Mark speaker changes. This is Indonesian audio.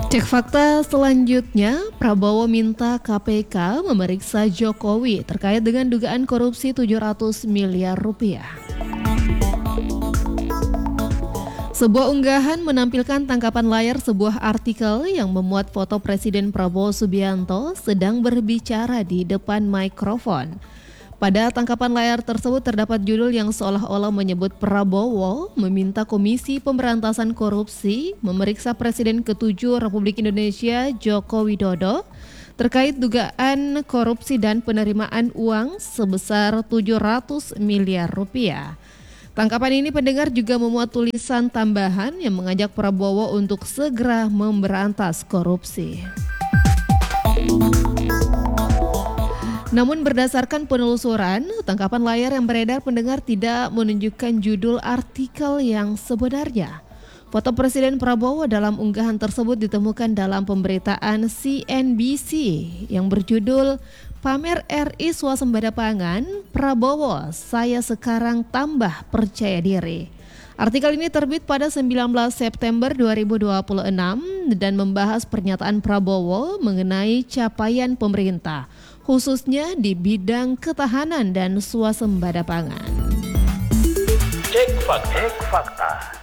Speaker 1: Cek fakta selanjutnya, Prabowo minta KPK memeriksa Jokowi terkait dengan dugaan korupsi 700 miliar rupiah. Sebuah unggahan menampilkan tangkapan layar sebuah artikel yang memuat foto Presiden Prabowo Subianto sedang berbicara di depan mikrofon. Pada tangkapan layar tersebut terdapat judul yang seolah-olah menyebut Prabowo meminta Komisi Pemberantasan Korupsi memeriksa Presiden ke-7 Republik Indonesia Joko Widodo terkait dugaan korupsi dan penerimaan uang sebesar 700 miliar rupiah. Tangkapan ini pendengar juga memuat tulisan tambahan yang mengajak Prabowo untuk segera memberantas korupsi. Namun berdasarkan penelusuran, tangkapan layar yang beredar pendengar tidak menunjukkan judul artikel yang sebenarnya. Foto Presiden Prabowo dalam unggahan tersebut ditemukan dalam pemberitaan CNBC yang berjudul Pamer RI Swasembada Pangan, Prabowo, saya sekarang tambah percaya diri. Artikel ini terbit pada 19 September 2026 dan membahas pernyataan Prabowo mengenai capaian pemerintah, khususnya di bidang ketahanan dan swasembada pangan.
Speaker 2: Cek fakta.